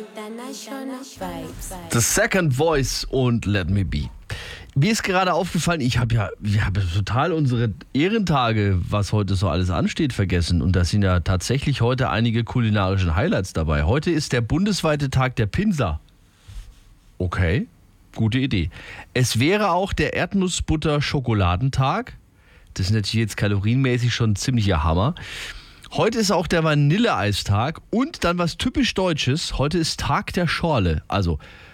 International Vibes. The Second Voice und Let Me Be. Mir ist gerade aufgefallen, ich habe total unsere Ehrentage, was heute so alles ansteht, vergessen. Und da sind ja tatsächlich heute einige kulinarische Highlights dabei. Heute ist der bundesweite Tag der Pinsa. Okay, gute Idee. Es wäre auch der Erdnussbutter-Schokoladentag. Das ist natürlich jetzt kalorienmäßig schon ein ziemlicher Hammer. Heute ist auch der Vanilleeistag und dann was typisch Deutsches. Heute ist Tag der Schorle. Also